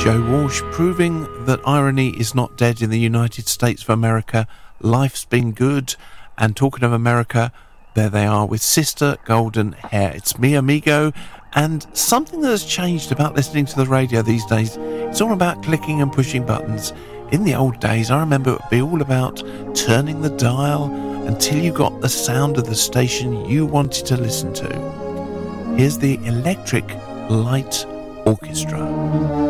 Joe Walsh proving that irony is not dead in the United States of America. Life's been good. And talking of America, there they are with Sister Golden Hair. It's me, amigo, and something that has changed about listening to the radio these days. It's all about clicking and pushing buttons. In the old days, I remember it would be all about turning the dial until you got the sound of the station you wanted to listen to. Here's the Electric Light Orchestra.